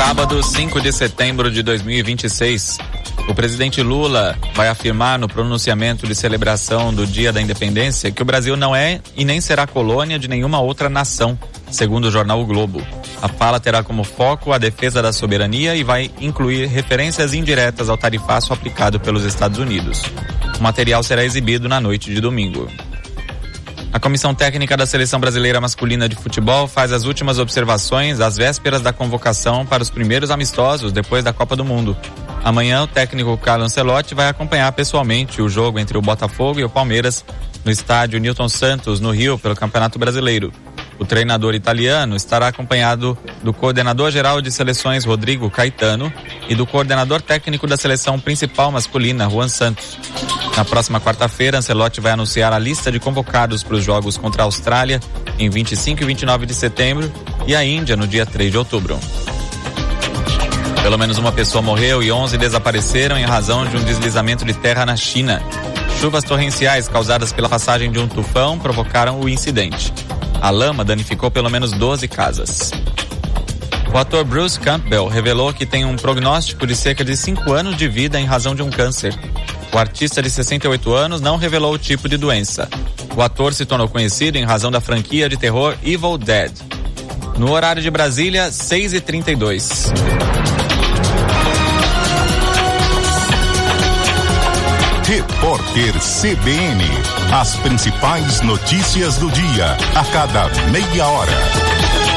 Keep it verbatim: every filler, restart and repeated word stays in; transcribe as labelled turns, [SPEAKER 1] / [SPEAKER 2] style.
[SPEAKER 1] Sábado, cinco de setembro de dois mil e vinte e seis. O presidente Lula vai afirmar no pronunciamento de celebração do Dia da Independência que o Brasil não é e nem será colônia de nenhuma outra nação, segundo o jornal O Globo. A fala terá como foco a defesa da soberania e vai incluir referências indiretas ao tarifaço aplicado pelos Estados Unidos. O material será exibido na noite de domingo. A Comissão Técnica da Seleção Brasileira Masculina de Futebol faz as últimas observações às vésperas da convocação para os primeiros amistosos depois da Copa do Mundo. Amanhã, o técnico Carlo Ancelotti vai acompanhar pessoalmente o jogo entre o Botafogo e o Palmeiras no estádio Newton Santos, no Rio, pelo Campeonato Brasileiro. O treinador italiano estará acompanhado do coordenador-geral de seleções Rodrigo Caetano e do coordenador técnico da seleção principal masculina, Juan Santos. Na próxima quarta-feira, Ancelotti vai anunciar a lista de convocados para os jogos contra a Austrália em vinte e cinco e vinte e nove de setembro e a Índia no dia três de outubro. Pelo menos uma pessoa morreu e onze desapareceram em razão de um deslizamento de terra na China. Chuvas torrenciais causadas pela passagem de um tufão provocaram o incidente. A lama danificou pelo menos doze casas. O ator Bruce Campbell revelou que tem um prognóstico de cerca de cinco anos de vida em razão de um câncer. O artista de sessenta e oito anos não revelou o tipo de doença. O ator se tornou conhecido em razão da franquia de terror Evil Dead. No horário de Brasília, seis e trinta e dois.
[SPEAKER 2] Repórter C B N. As principais notícias do dia, a cada meia hora.